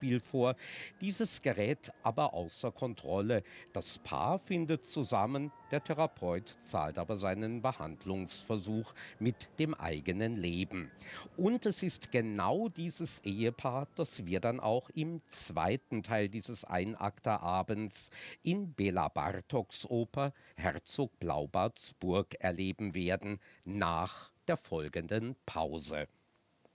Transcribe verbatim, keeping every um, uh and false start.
Beispiel vor. Dieses gerät aber außer Kontrolle. Das Paar findet zusammen, der Therapeut zahlt aber seinen Behandlungsversuch mit dem eigenen Leben. Und es ist genau dieses Ehepaar, das wir dann auch im zweiten Teil dieses Einakterabends in Bela Bartoks Oper Herzog Blaubarts Burg erleben werden, nach der folgenden Pause.